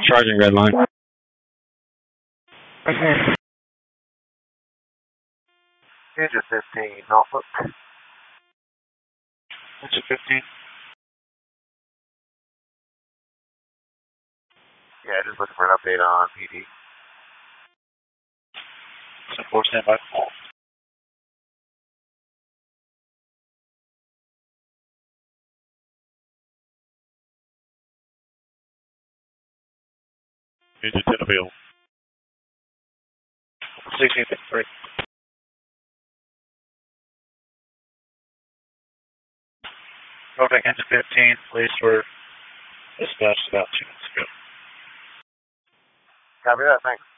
Charging red line. Engine 15, Norfolk. Engine 15. Yeah, just looking for an update on PD. 4 standby. Engine 10 available. 1653. Norfolk engine 15, please for dispatch about 2 minutes ago. Copy that, thanks.